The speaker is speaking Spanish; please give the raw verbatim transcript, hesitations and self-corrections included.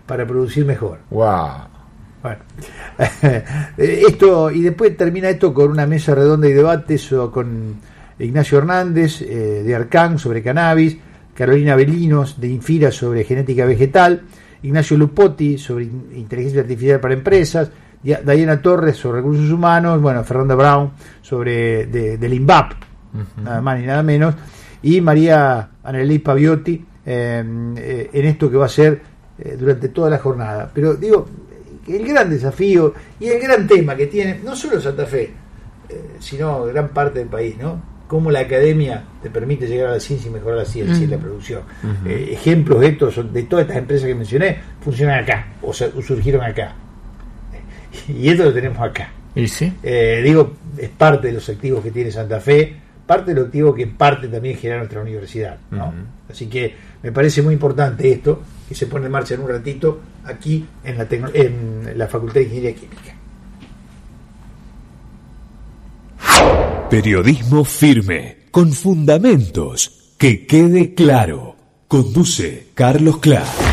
para producir mejor. Wow. Bueno, esto, y después termina esto con una mesa redonda y debates con Ignacio Hernández eh, de Arcán sobre cannabis, Carolina Belinos de Infira sobre genética vegetal, Ignacio Lupotti sobre inteligencia artificial para empresas, Diana Torres sobre recursos humanos, bueno, Fernanda Brown sobre de, del INVAP, uh-huh. nada más ni nada menos, y María Annelí Paviotti eh, eh, en esto que va a ser eh, durante toda la jornada. Pero digo, el gran desafío y el gran tema que tiene no solo Santa Fe, eh, sino gran parte del país, ¿no? Cómo la academia te permite llegar a la ciencia y mejorar la ciencia uh-huh. y la producción. Uh-huh. Eh, ejemplos de estos, de todas estas empresas que mencioné, funcionan acá, o, sea, o surgieron acá. Y esto lo tenemos acá. ¿Y sí? Eh, digo, es parte de los activos que tiene Santa Fe, parte de los activos que en parte también genera nuestra universidad, ¿no? Uh-huh. Así que me parece muy importante esto, que se pone en marcha en un ratito aquí en la, tecno- en la Facultad de Ingeniería Química. Periodismo firme, con fundamentos, que quede claro. Conduce Carlos Clark.